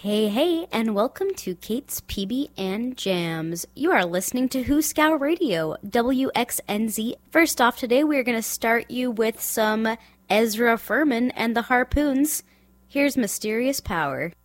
Hey, hey, and welcome to Kate's PB and Jams. You are listening to Who Scout Radio, WXNZ. First off today, we're going to start you with some Ezra Furman and the Harpoons. Here's Mysterious Power.